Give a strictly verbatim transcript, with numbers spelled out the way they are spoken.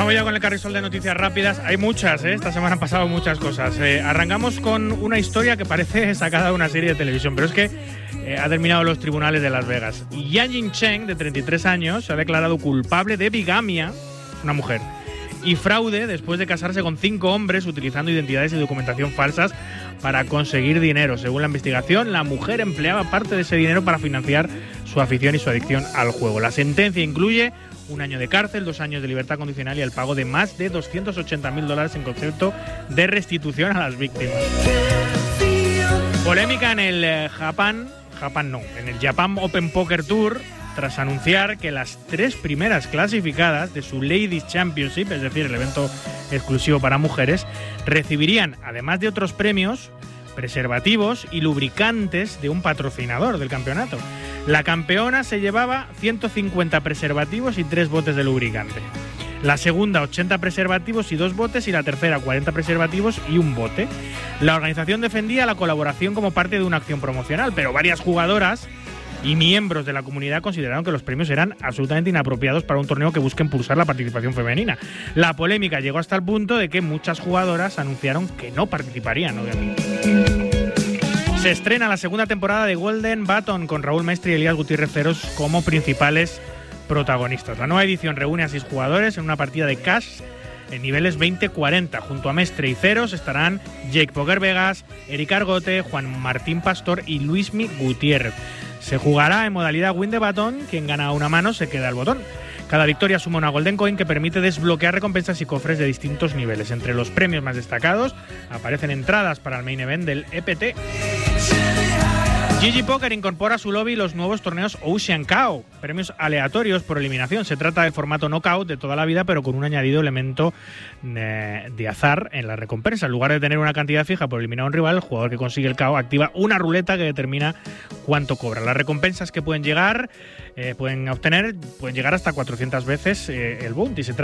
Vamos ya con el carrisol de noticias rápidas. Hay muchas, ¿eh? Esta semana han pasado muchas cosas. Eh, arrancamos con una historia que parece sacada de una serie de televisión, pero es que eh, ha terminado en los tribunales de Las Vegas. Yang Cheng, de treinta y tres años, se ha declarado culpable de bigamia, una mujer, y fraude después de casarse con cinco hombres utilizando identidades y documentación falsas para conseguir dinero. Según la investigación, la mujer empleaba parte de ese dinero para financiar su afición y su adicción al juego. La sentencia incluye un año de cárcel, dos años de libertad condicional y el pago de más de doscientos ochenta mil dólares en concepto de restitución a las víctimas. Polémica en el eh, Japan, Japan no, en el Japan Open Poker Tour, tras anunciar que las tres primeras clasificadas de su Ladies Championship, es decir, el evento exclusivo para mujeres, recibirían, además de otros premios, preservativos y lubricantes de un patrocinador del campeonato. La campeona se llevaba ciento cincuenta preservativos y tres botes de lubricante. La segunda, ochenta preservativos y dos botes, y la tercera, cuarenta preservativos y un bote. La organización defendía la colaboración como parte de una acción promocional, pero varias jugadoras y miembros de la comunidad consideraron que los premios eran absolutamente inapropiados para un torneo que busque impulsar la participación femenina. La polémica llegó hasta el punto de que muchas jugadoras anunciaron que no participarían, obviamente. Se estrena la segunda temporada de Golden Button con Raúl Mestre y Elías Gutiérrez Ceros como principales protagonistas. La nueva edición reúne a seis jugadores en una partida de cash en niveles veinte cuarenta. Junto a Mestre y Ceros estarán Jake Poker Vegas, Eric Argote, Juan Martín Pastor y Luismi Gutiérrez. Se jugará en modalidad Win the Button. Quien gana una mano se queda el botón. Cada victoria suma una Golden Coin que permite desbloquear recompensas y cofres de distintos niveles. Entre los premios más destacados aparecen entradas para el main event del E P T. G G Poker incorpora a su lobby los nuevos torneos Ocean Cow, premios aleatorios por eliminación. Se trata del formato knockout de toda la vida, pero con un añadido elemento de, de azar en la recompensa. En lugar de tener una cantidad fija por eliminar a un rival, el jugador que consigue el K O activa una ruleta que determina cuánto cobra. Las recompensas que pueden llegar, eh, pueden obtener, pueden llegar hasta cuatrocientas veces eh, el bounty. Se trata